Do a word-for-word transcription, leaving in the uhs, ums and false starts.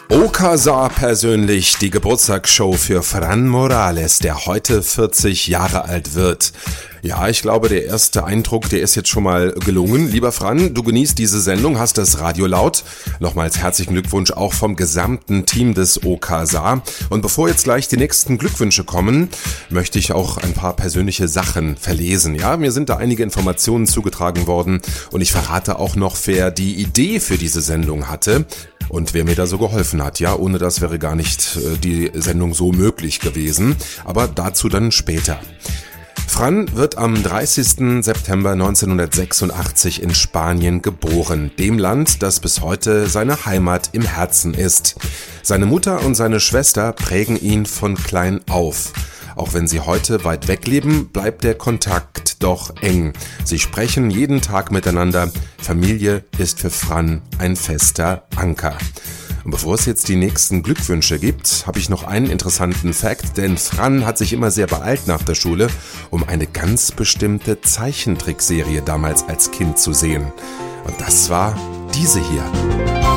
Okasa persönlich, die Geburtstagsshow für Fran Morales, der heute vierzig Jahre alt wird. Ja, ich glaube, der erste Eindruck, der ist jetzt schon mal gelungen. Lieber Fran, du genießt diese Sendung, hast das Radio laut. Nochmals herzlichen Glückwunsch auch vom gesamten Team des Okasa. Und bevor jetzt gleich die nächsten Glückwünsche kommen, möchte ich auch ein paar persönliche Sachen verlesen. Ja, mir sind da einige Informationen zugetragen worden und ich verrate auch noch, wer die Idee für diese Sendung hatte. Und wer mir da so geholfen hat, ja, ohne das wäre gar nicht äh, die Sendung so möglich gewesen, aber dazu dann später. Fran wird am dreißigsten September neunzehnhundertsechsundachtzig in Spanien geboren, dem Land, das bis heute seine Heimat im Herzen ist. Seine Mutter und seine Schwester prägen ihn von klein auf. Auch wenn sie heute weit weg leben, bleibt der Kontakt doch eng. Sie sprechen jeden Tag miteinander. Familie ist für Fran ein fester Anker. Und bevor es jetzt die nächsten Glückwünsche gibt, habe ich noch einen interessanten Fact, denn Fran hat sich immer sehr beeilt nach der Schule, um eine ganz bestimmte Zeichentrickserie damals als Kind zu sehen. Und das war diese hier.